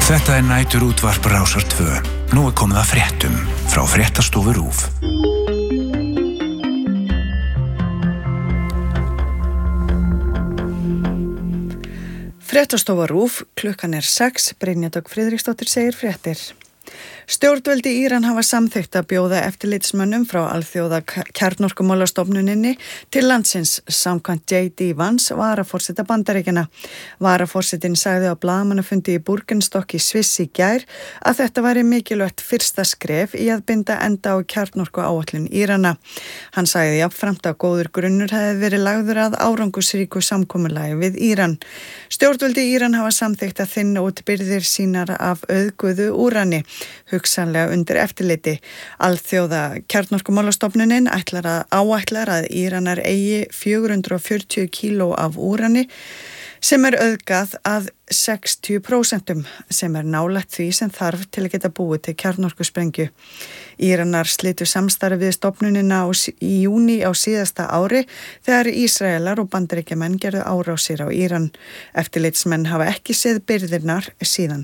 Þetta næturútvarp Rásar 2. Nú komið að fréttum frá fréttastofu RÚV. Fréttastofa RÚV, klukkan 6, Brynja Dögg Friðriksdóttir segir fréttir. Stjórnvöld í Íran hafa samþykkt að bjóða eftirlitsmönnum frá alþjóða kjarnorkumálastofnuninni til landsins samkvæmt J.D. Vance, varaforseta Bandaríkjanna. Varaforsetinn sagði á blaðamannafundi í Burgenstock í Sviss í gær að þetta væri mikilvægt fyrsta skref í að binda enda á kjarnorkuáætlun Írana. Hann sagði jafnframt að góður grunnur hefði verið lagður að árangursríku samkomulagi við Íran. Stjórnvöld í Íran hafa samþykkt að þynna út birgðir sínar af auðguðu úrani, hugsanlega undir eftirliti. Alþjóða kjarnorkumálastofnunin áætlar að Íranar eigi 440 kíló af úrani sem auðgað að 60%, sem nálægt því sem þarf til að geta búið til kjarnorkusprengju. Íranar slitu samstarfi við stofnunina í júní á síðasta ári þegar Ísraelar og Bandaríkjamenn gerðu árásir á Íran. Eftirlitsmenn hafa ekki séð birgðirnar síðan.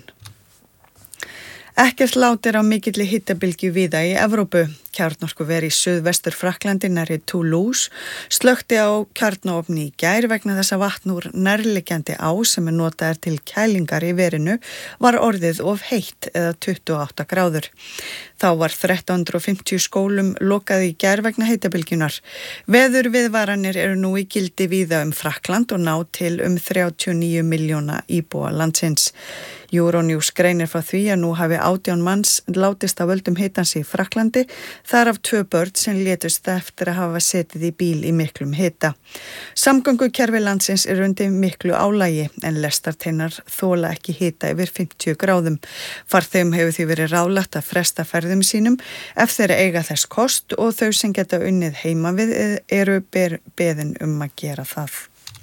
Ekkert lát á mikilli hitabylgju víða í Evrópu. Kjarnorkuver í suðvestur Frakklandi nærri Toulouse slökkti á kjarnaofni í gær vegna þess að vatn úr nærliggjandi á sem notaðar til kælingar í verinu var orðið of heitt eða 28 gráður. Þá var 1350 skólum lokað í gær vegna hitabylgjunar. Veðurviðvaranir eru nú í gildi víða Frakkland og ná til 39 milljóna íbúa landsins. Euronews greinir frá því að nú hafi 18 manns látist af völdum hitans í Frakklandi, þar af 2 börn sem létust eftir að hafa setið í bíl í miklum hita. Samgöngukerfi landsins undir miklu álagi en lestarteinar þola ekki hita yfir 50 gráðum. Farþegum hefur því verið ráðlagt að fresta ferðum sínum ef þeir eiga þess kost og þau sem geta unnið heima við eru beðin að gera það.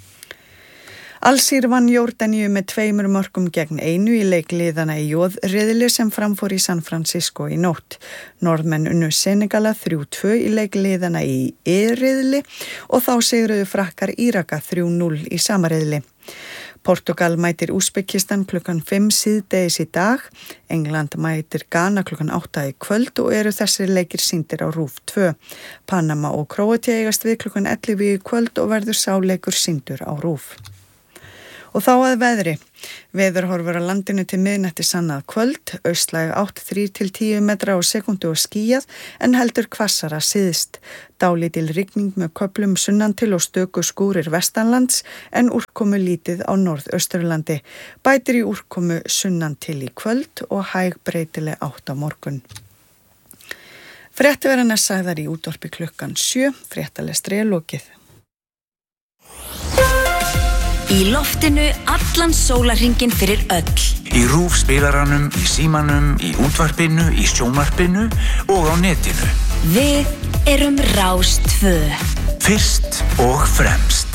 Al-Sir vann Jórdaníu með 2 mörkum gegn 1 í leik liðana í J-riðli sem framfór í San Francisco í nótt. Norðmenn unnu Senegala 3-2 í leik liðana í E-riðli og þá sigruðu Frakkar Íraka 3-0 í sama riðli. Portugal mætir Úsbekistan klukkan 5 síðdegis í dag, England mætir Ghana klukkan 8 í kvöld og eru þessir leikir sýndir á RÚV 2. Panama og Króatía eigast við klukkan 11 í kvöld og verður sá leikur sýndur á RÚV. Og þá að veðri. Veðurhorfur á landinu til miðnætti sannað kvöld, austlæg átt 3-10 metra á sekúndu og skýjað en heldur hvassara syðst. Dálítil rigning með köflum sunnan til og stöku skúrir vestanlands en úrkomu lítið á norðausturlandi. Bætir í úrkomu sunnan til í kvöld og hæg breytileg átt á morgun. Fréttaverðarnar sagðar í útvarpi klukkan 7, fréttalestri lokið. Í loftinu allan sólarhringinn fyrir öll. Í RÚV spilaranum, í símanum, í útvarpinu, í sjónvarpinu og á netinu. Við erum Rás 2. Fyrst og fremst.